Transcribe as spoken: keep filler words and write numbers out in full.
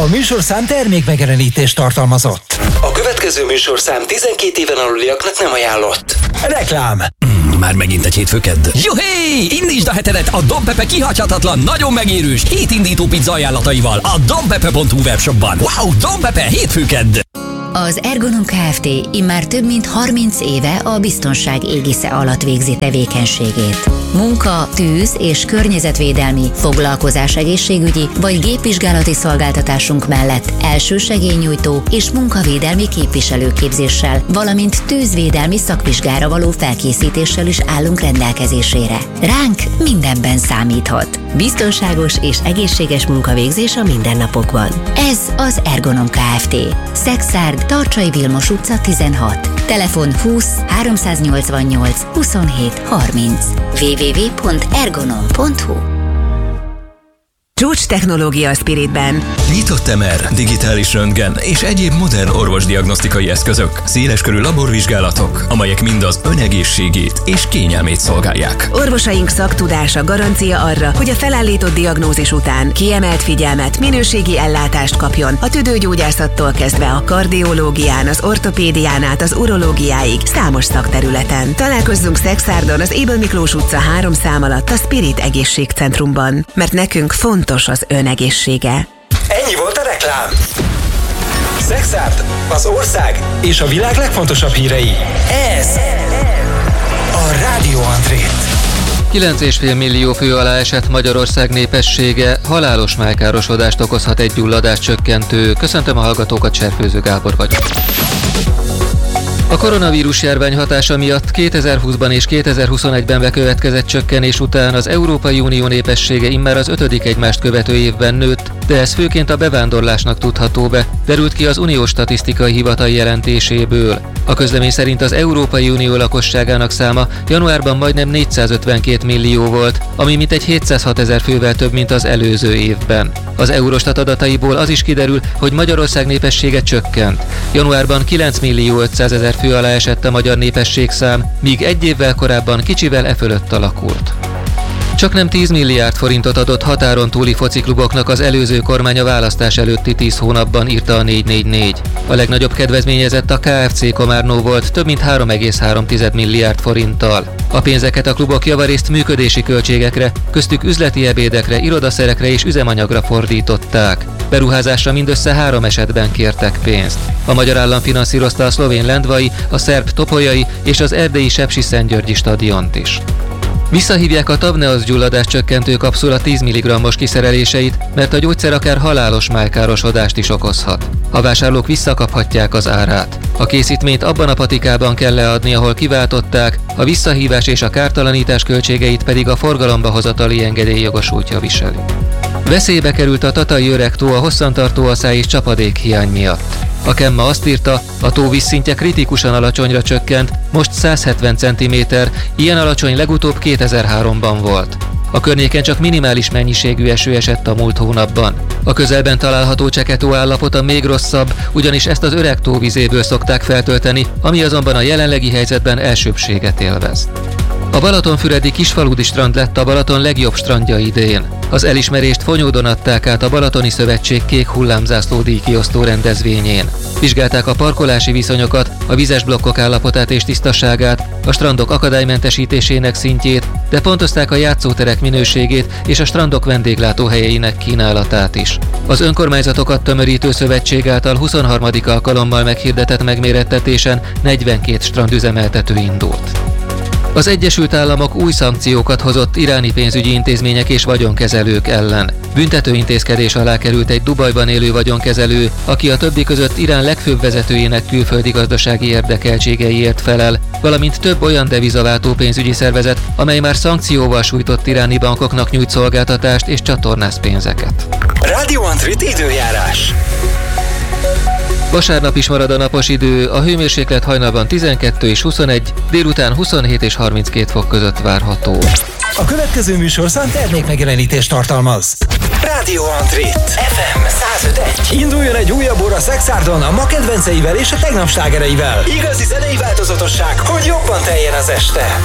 A műsorszám termék megjelenítést tartalmazott. A következő műsorszám tizenkét éven aluliaknak nem ajánlott. Reklám. Mm, már megint egy hétfőkedd. Juhé! Indítsd a hetedet a Don Pepe kihagyhatatlan, nagyon megérős hétindító pizza ajánlataival a donpepe pont hu webshopban. Wow, Don Pepe hétfőkedd! Az Ergonom Kft. Immár több mint harminc éve a biztonság égisze alatt végzi tevékenységét. Munka, tűz és környezetvédelmi, foglalkozás egészségügyi vagy gépvizsgálati szolgáltatásunk mellett elsősegélynyújtó és munkavédelmi képviselőképzéssel, valamint tűzvédelmi szakvizsgára való felkészítéssel is állunk rendelkezésére. Ránk mindenben számíthat. Biztonságos és egészséges munkavégzés a mindennapokban. Ez az Ergonom Kft. Szexárd, Tarcsai Vilmos utca tizenhat. Telefon húsz háromszáznyolcvannyolc huszonhét harminc. double-u double-u double-u pont ergonom pont hu. Csúcs technológia a Spiritben. Nyitott em er, digitális röntgen és egyéb modern orvosdiagnosztikai eszközök, széleskörű laborvizsgálatok, amelyek mind az ön egészségét és kényelmét szolgálják. Orvosaink szaktudása garancia arra, hogy a felállított diagnózis után kiemelt figyelmet, minőségi ellátást kapjon a tüdőgyógyászattól kezdve a kardiológián, az ortopédián át az urológiáig számos szakterületen. Találkozzunk Szexárdon az Ébel Miklós utca három szám alatt a Spirit Egészségcentrumban, mert nekünk fontos az ön egészsége. Ennyi volt a reklám. Szexárd, az ország és a világ legfontosabb hírei. Ez a Rádió Andrét. kilenc egész öt millió fő alá esett Magyarország népessége, halálos májkárosodást okozhat egy gyulladás csökkentő. Köszöntöm a hallgatókat, Cserfőző Gábor vagyok. A koronavírus járvány hatása miatt kétezer-húszban és kétezer-huszonegyben bekövetkezett csökkenés után az Európai Unió népessége immár az ötödik egymást követő évben nőtt, de ez főként a bevándorlásnak tudható be, derült ki az Uniós Statisztikai Hivatal jelentéséből. A közlemény szerint az Európai Unió lakosságának száma januárban majdnem négyszázötvenkét millió volt, ami mintegy hétszázhat ezer fővel több, mint az előző évben. Az Eurostat adataiból az is kiderül, hogy Magyarország népessége csökkent. Januárban kilenc millió ötszázezer fő alá esett a magyar népességszám, míg egy évvel korábban kicsivel e fölött alakult. Csaknem tíz milliárd forintot adott határon túli focikluboknak az előző kormány a választás előtti tíz hónapban, írta a négy négy négy. A legnagyobb kedvezményezett a ká ef cé Komárnó volt több mint három egész három milliárd forinttal. A pénzeket a klubok javarészt működési költségekre, köztük üzleti ebédekre, irodaszerekre és üzemanyagra fordították. Beruházásra mindössze három esetben kértek pénzt. A magyar állam finanszírozta a szlovén Lendvai, a szerb Topolyai és az erdélyi Sepsiszentgyörgyi stadiont is. Visszahívják a Tavneos gyulladás csökkentő kapszula tíz milligrammos kiszereléseit, mert a gyógyszer akár halálos májkárosodást is okozhat. A vásárlók visszakaphatják az árát. A készítményt abban a patikában kell leadni, ahol kiváltották, a visszahívás és a kártalanítás költségeit pedig a forgalomba hozatali engedély jogosultja viseli. Veszélybe került a Tatai Öregtó a hosszantartó aszály és csapadék hiány miatt. A Kemma azt írta, a tó vízszintje kritikusan alacsonyra csökkent, most száz hetven centiméter, ilyen alacsony legutóbb kétezer-háromban volt. A környéken csak minimális mennyiségű eső esett a múlt hónapban. A közelben található Cseketó állapota még rosszabb, ugyanis ezt az Öregtó vizéből szokták feltölteni, ami azonban a jelenlegi helyzetben elsőbbséget élvez. A balatonfüredi Kisfaludi strand lett a Balaton legjobb strandja idén. Az elismerést Fonyódon adták át a Balatoni Szövetség kék hullámzászló díjkiosztó rendezvényén. Vizsgálták a parkolási viszonyokat, a vizes blokkok állapotát és tisztaságát, a strandok akadálymentesítésének szintjét, de pontozták a játszóterek minőségét és a strandok vendéglátóhelyeinek kínálatát is. Az önkormányzatokat tömörítő szövetség által huszonharmadik alkalommal meghirdetett megmérettetésen negyvenkét strandüzemeltető indult. Az Egyesült Államok új szankciókat hozott iráni pénzügyi intézmények és vagyonkezelők ellen. Büntetőintézkedés alá került egy Dubajban élő vagyonkezelő, aki a többi között Irán legfőbb vezetőjének külföldi gazdasági érdekeltségeiért felel, valamint több olyan devizaváltó pénzügyi szervezet, amely már szankcióval sújtott iráni bankoknak nyújt szolgáltatást és csatornáz pénzeket. Rádió Andrét időjárás. Vasárnap is marad a napos idő, a hőmérséklet hajnalban tizenkettő és huszonegy, délután huszonhét és harminckét fok között várható. A következő műsorszám termék megjelenítést tartalmaz. Rádió Andrét ef em száz öt egy. Induljon egy újabb óra Szexárdon a ma kedvenceivel és a tegnap slágereivel. Igazi zenei változatosság, hogy jobban teljen az este.